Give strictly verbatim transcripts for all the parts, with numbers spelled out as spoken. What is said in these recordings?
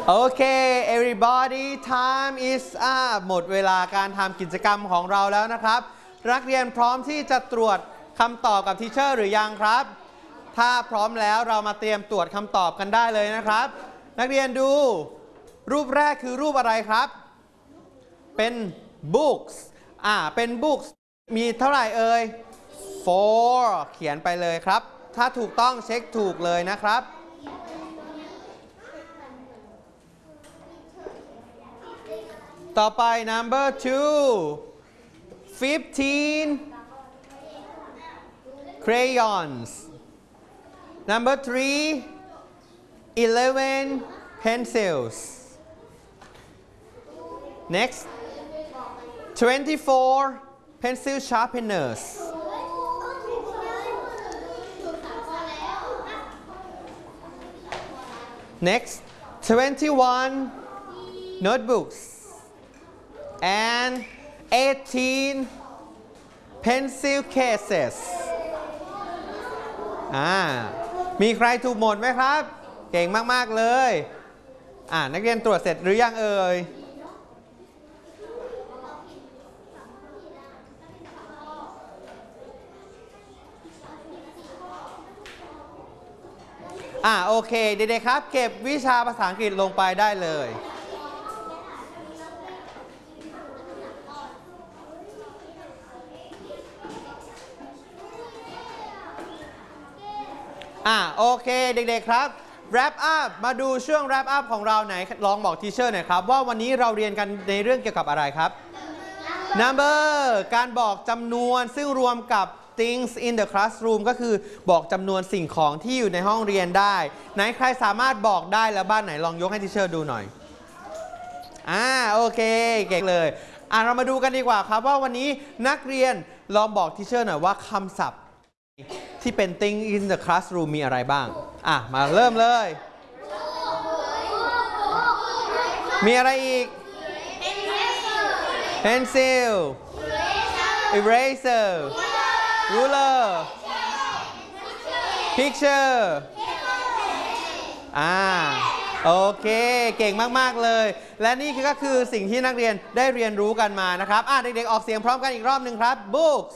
โอเค everybody time is up หมดเวลาการทำกิจกรรมของเราแล้วนะครับนักเรียนพร้อมที่จะตรวจคำตอบกับทีเชอร์หรือยังครับถ้าพร้อมแล้วเรามาเตรียมตรวจคำตอบกันได้เลยนะครับนักเรียนดูรูปแรกคือรูปอะไรครับเป็น books อ่าเป็น books มีเท่าไหร่เอ่ย four เขียนไปเลยครับถ้าถูกต้องเช็คถูกเลยนะครับต่อไป number two fifteen crayons number three eleven pencils next twenty-four pencil sharpeners next twenty-one notebooks and eighteen pencil cases อ่ามีใครถูกหมดไหมครับเก่งมากๆเลยอ่านักเรียนตรวจเสร็จหรือยังเอ่ยอ่าโอเคเด็กๆครับเก็บวิชาภาษาอังกฤษลงไปได้เลยอ่าโอเคเด็กๆครับ wrap up มาดูช่วง wrap up ของเราไหนลองบอกทีเชอร์หน่อยครับว่าวันนี้เราเรียนกันในเรื่องเกี่ยวกับอะไรครับ number การบอกจำนวนซึ่งรวมกับ things in the classroom ก็คือบอกจำนวนสิ่งของที่อยู่ในห้องเรียนได้ไหนใครสามารถบอกได้แล้วบ้านไหนลองยกให้ทีเชอร์ดูหน่อยอ่าโอเคเก่งเลยอ่าเรามาดูกันดีกว่าครับว่าวันนี้นักเรียนลองบอกทีเชอร์หน่อยว่าคำศัพท์ที่เป็น thing in the classroom มีอะไรบ้างอ่ะมาเริ่มเลยมีอะไรอีก pencil eraser ruler picture อ่าโอเคเก่งมากๆเลยและนี่ก็คือสิ่งที่นักเรียนได้เรียนรู้กันมานะครับอ่ะเด็กๆออกเสียงพร้อมกันอีกรอบหนึ่งครับ books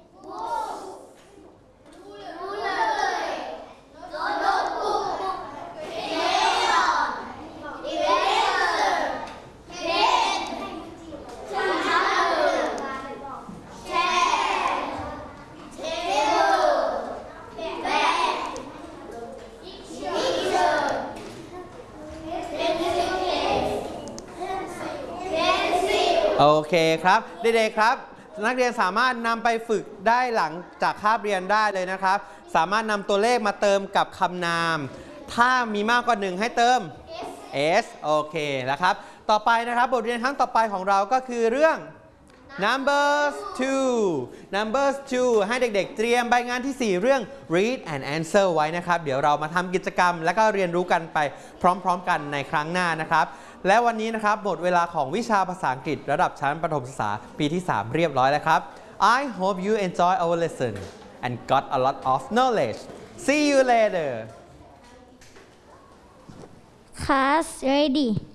โอเคครับเด็กๆครับนักเรียนสามารถนำไปฝึกได้หลังจากคาบเรียนได้เลยนะครับสามารถนำตัวเลขมาเติมกับคำนามถ้ามีมากกว่าหนึ่งให้เติม s โอเคแล้วครับต่อไปนะครับบทเรียนครั้งต่อไปของเราก็คือเรื่อง numbers two numbers two ให้เด็กๆเตรียมใบงานที่สี่เรื่อง read and answer ไว้นะครับเดี๋ยวเรามาทำกิจกรรมและก็เรียนรู้กันไปพร้อมๆกันในครั้งหน้านะครับและวันนี้นะครับหมดเวลาของวิชาภาษาอังกฤษระดับชั้นประถมศึกษาปีที่สามเรียบร้อยแล้วครับ I hope you enjoy our lesson and got a lot of knowledge see you later Class ready